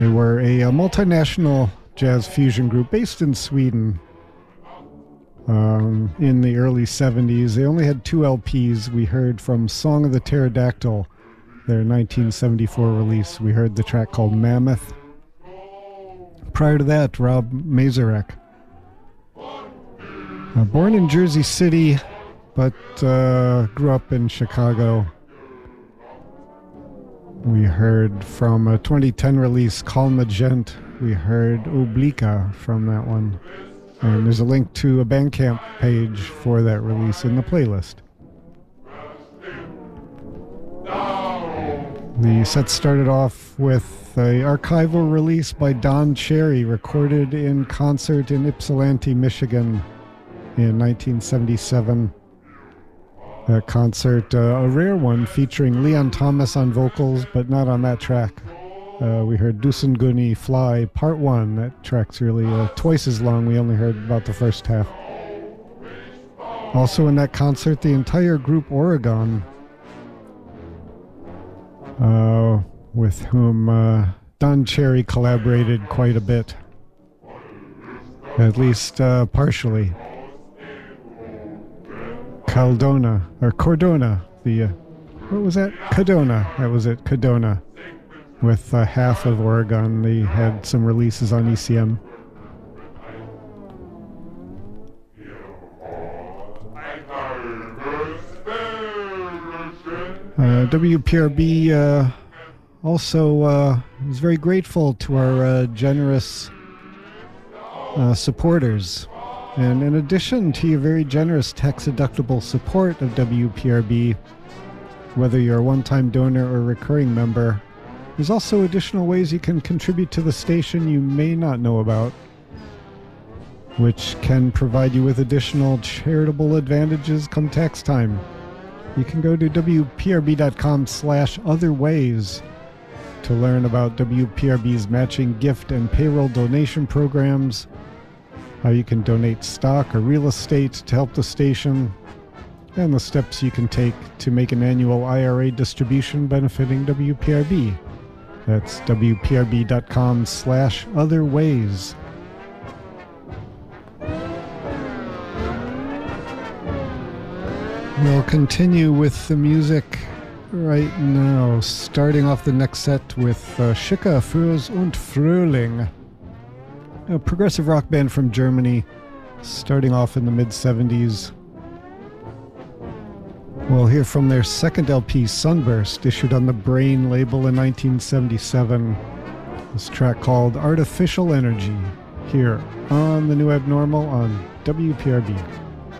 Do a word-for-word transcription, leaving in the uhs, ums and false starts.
They were a, a multinational jazz fusion group based in Sweden um, in the early seventies. They only had two L Ps. We heard from Song of the Pterodactyl, their nineteen seventy-four release. We heard the track called Mammoth. Prior to that, Rob Mazurek. Uh, born in Jersey City, but uh, grew up in Chicago. We heard from a twenty ten release, Calma Gent. We heard Obliqa from that one. And there's a link to a Bandcamp page for that release in the playlist. The set started off with an archival release by Don Cherry, recorded in concert in Ypsilanti, Michigan in nineteen seventy-seven. That concert, uh, a rare one, featuring Leon Thomas on vocals, but not on that track. Uh, we heard Dusenguni Fly, Part one. That track's really uh, twice as long. We only heard about the first half. Also in that concert, the entire group Oregon, uh, with whom uh, Don Cherry collaborated quite a bit, at least uh, partially. Caldona, or Cordona, the, uh, what was that? Cadona, that was it, Cadona. With uh, half of Oregon, they had some releases on E C M. Uh, W P R B uh, also uh, is very grateful to our uh, generous uh, supporters. And in addition to your very generous tax-deductible support of W P R B, whether you're a one-time donor or recurring member, there's also additional ways you can contribute to the station you may not know about, which can provide you with additional charitable advantages come tax time. You can go to W P R B dot com slash other ways to learn about W P R B's matching gift and payroll donation programs, how you can donate stock or real estate to help the station, and the steps you can take to make an annual I R A distribution benefiting W P R B. That's W P R B dot com slash other ways. We'll continue with the music right now, starting off the next set with uh, Schicke, Fürst und Fröhling, a progressive rock band from Germany, starting off in the mid-seventies. We'll hear from their second L P, Sunburst, issued on the Brain label in nineteen seventy-seven. This track called Artificial Energy, here on The New Abnormal on W P R B.